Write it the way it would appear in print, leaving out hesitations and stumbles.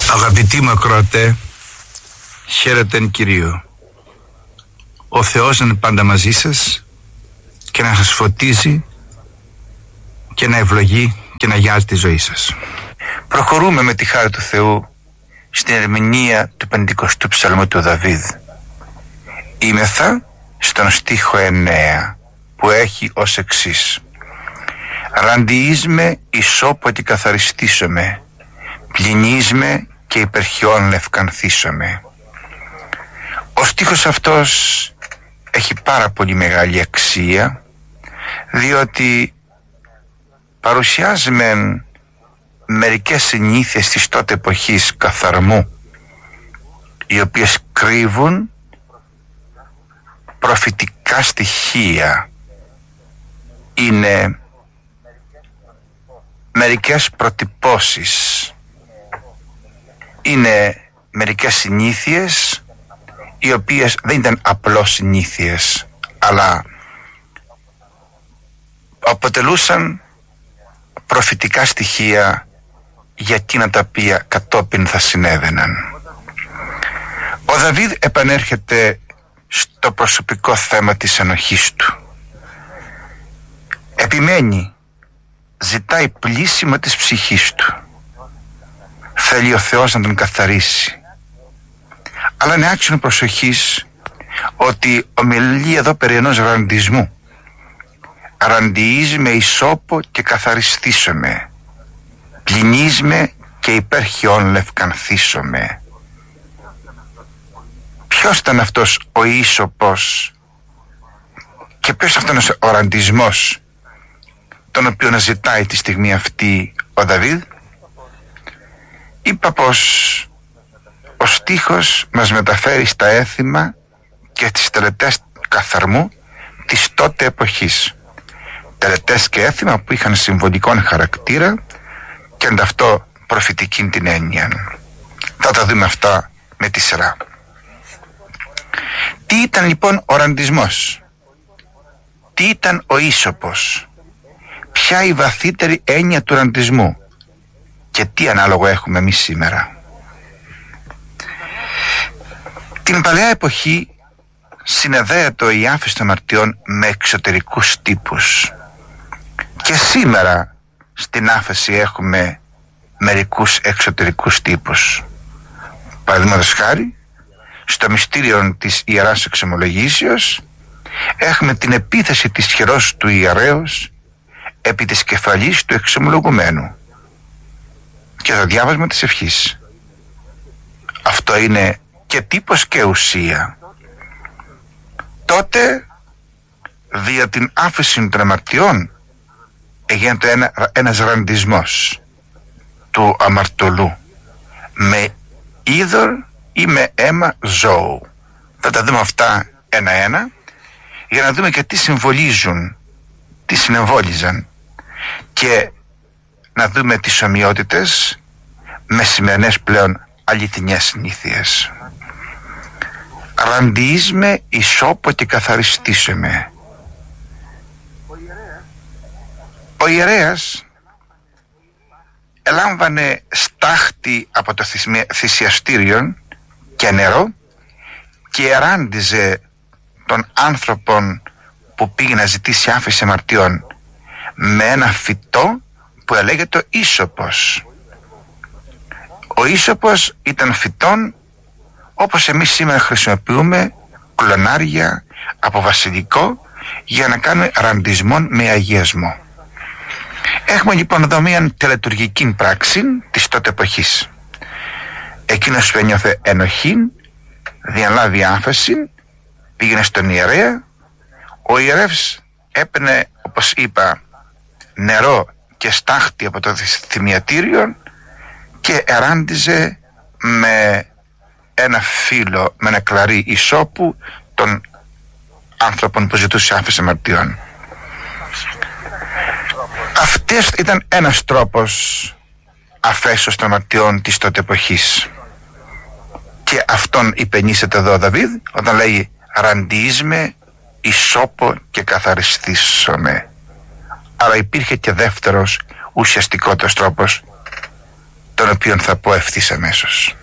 Αγαπητοί μου ακροατέ, χαίρετε εν Κυρίω. Ο Θεός να είναι πάντα μαζί σας και να σας φωτίζει και να ευλογεί και να γιάζει τη ζωή σας. Προχωρούμε με τη χάρη του Θεού στην ερμηνεία του 50ου ψαλμού του Δαβίδ. Είμεθα στον στίχο 9 που έχει ως εξής: «Ραντιείσμε ισόποτε καθαριστήσομαι, πλυνείσμε και υπερχιών λευκανθήσομαι». Ο στίχος αυτός έχει πάρα πολύ μεγάλη αξία, διότι παρουσιάζει μερικές συνήθειες της τότε εποχής καθαρμού, οι οποίες κρύβουν προφητικά στοιχεία. Είναι μερικές προτυπώσεις, είναι μερικές συνήθειες οι οποίες δεν ήταν απλώς συνήθειες, αλλά αποτελούσαν προφητικά στοιχεία για εκείνα τα οποία κατόπιν θα συνέβαιναν. Ο Δαβίδ επανέρχεται στο προσωπικό θέμα της ενοχής του. Επιμένει, ζητάει πλύσιμο της ψυχής του. Θέλει ο Θεός να τον καθαρίσει. Αλλά είναι άξιο προσοχής ότι ομιλεί εδώ περί ενός ραντισμού. «Ραντιείσμε ισόπο και καθαριστήσομαι, πλυνείσμε και υπερχιών λευκανθήσομαι». Ποιος ήταν αυτός ο ίσωπος και ποιος αυτός ο ραντισμός τον οποίο να ζητάει τη στιγμή αυτή ο Δαβίδ? Είπα πως ο στίχος μας μεταφέρει στα έθιμα και στις τελετές καθαρμού της τότε εποχής. Τελετές και έθιμα που είχαν συμβολικών χαρακτήρα και ανταυτό προφητική την έννοια. Θα τα δούμε αυτά με τη σειρά. Τι ήταν λοιπόν ο ραντισμός? Τι ήταν ο ίσωπος? Ποια η βαθύτερη έννοια του ραντισμού? Και τι ανάλογο έχουμε εμείς σήμερα? Την παλαιά εποχή συνεδέεται η άφεση των αμαρτιών με εξωτερικούς τύπους. Και σήμερα στην άφεση έχουμε μερικούς εξωτερικούς τύπους. Παραδείγματος χάρη, στο μυστήριο της Ιεράς Εξομολογήσεως έχουμε την επίθεση της χειρός του ιερέως επί της κεφαλής του εξομολογουμένου και το διάβασμα της ευχής. Αυτό είναι και τύπος και ουσία. Τότε δια την άφεση των αμαρτιών έγινε ένας ραντισμός του αμαρτωλού με είδωρ ή με αίμα ζώου. Θα τα δούμε αυτά ένα-ένα για να δούμε και τι συμβολίζουν, τι συνεμβόλιζαν, και να δούμε τις ομοιότητες με σημερινές πλέον αληθινές συνήθειες. Ραντιείσμε ισόπο και καθαριστήσομαι. Ο ιερέας ελάμβανε στάχτη από το θυσιαστήριο και νερό και εράντιζε τον άνθρωπον που πήγε να ζητήσει άφεση αμαρτιών με ένα φυτό που ελέγεται ίσωπος. Ο ίσωπος ήταν φυτόν όπως εμείς σήμερα χρησιμοποιούμε κλονάρια από βασιλικό για να κάνουμε ραντισμό με αγιασμό. Έχουμε λοιπόν εδώ μια τελετουργική πράξη της τότε εποχής. Εκείνος που ένιωθε ενοχή διαλάβει άφεση, πήγαινε στον ιερέα. Ο ιερεύς έπαιρνε, όπως είπα, νερό και στάχτη από το θυμιατήριο και εράντιζε με ένα φύλλο, με ένα κλαρί ισόπου των άνθρωπων που ζητούσε άφεση αμαρτιών. Αυτός ήταν ένας τρόπος αφέσεως των αμαρτιών της τότε εποχής. Και αυτόν υπενήσεται εδώ ο Δαβίδ όταν λέει «ραντιείσμε ισόπο και καθαριστήσομαι». Αλλά υπήρχε και δεύτερος ουσιαστικότερος τρόπος, τον τον οποίο θα πω ευθύς αμέσως.